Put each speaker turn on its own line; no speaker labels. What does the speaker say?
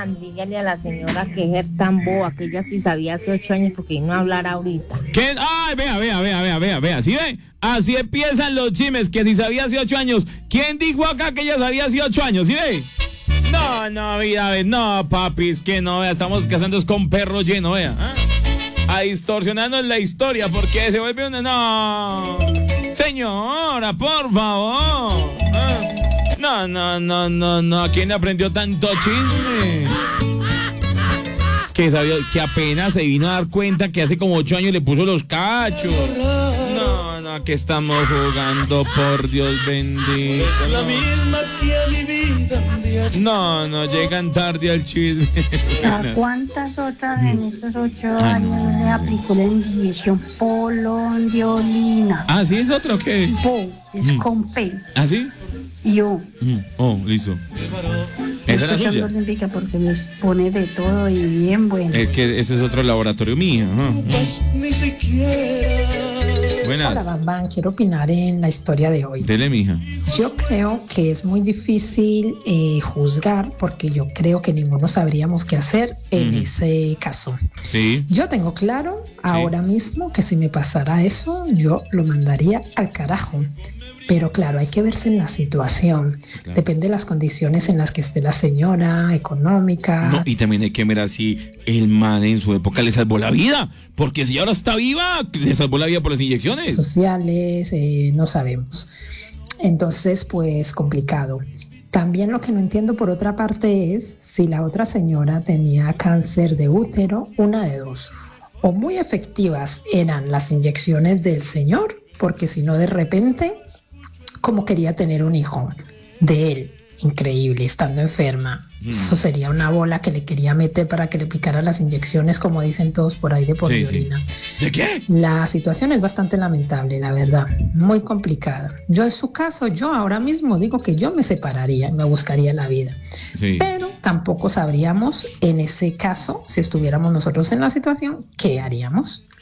Juan, dígale a la señora que es tan boba, que ella sí sabía hace 8 años porque vino a hablar ahorita.
¿Qué? Ay, vea, ¿sí ve? Así empiezan los chismes, que si sabía hace 8 años. ¿Quién dijo acá que ella sabía hace 8 años, sí ve? No, mira, no, papis, que no, vea, estamos casándonos con perro lleno, vea. A distorsionarnos la historia porque se vuelve una... No, señora, por favor. No, ¿a quién le aprendió tanto chisme? Es que sabía que apenas se vino a dar cuenta que hace como 8 años le puso los cachos. No, que estamos jugando, por Dios bendito.
Es la misma que a mi vida un día.
No, llegan tarde al chisme.
¿A cuántas otras en estos 8 años le aplicó la inyección polondiolina?
Ah, ¿sí es otro o qué?
Po, es con P.
¿Ah, sí?
Yo.
Oh, listo. ¿Esa es la suya?
Olímpica porque nos pone de todo y bien bueno.
Es que ese es otro laboratorio mío.
Pues ni siquiera.
Buenas.
Hola, Bambán, quiero opinar en la historia de hoy.
Dele, mija.
Yo creo que es muy difícil juzgar porque yo creo que ninguno sabríamos qué hacer en ese caso.
Sí.
Yo tengo claro ahora mismo que si me pasara eso, yo lo mandaría al carajo. Pero claro, hay que verse en la situación. Claro. Depende de las condiciones en las que esté la señora, económica.
No, y también hay que mirar si el man en su época le salvó la vida. Porque si ahora está viva, le salvó la vida por las inyecciones.
Sociales, no sabemos. Entonces, pues complicado. También lo que no entiendo por otra parte es si la otra señora tenía cáncer de útero, una de dos. O muy efectivas eran las inyecciones del señor, porque si no de repente... como quería tener un hijo de él, increíble, estando enferma. Eso sería una bola que le quería meter para que le picara las inyecciones, como dicen todos por ahí, de poliorina.
Sí. ¿De qué?
La situación es bastante lamentable, la verdad, muy complicada. Yo en su caso, yo ahora mismo digo que yo me separaría, me buscaría la vida. Sí. Pero tampoco sabríamos en ese caso, si estuviéramos nosotros en la situación, ¿qué haríamos?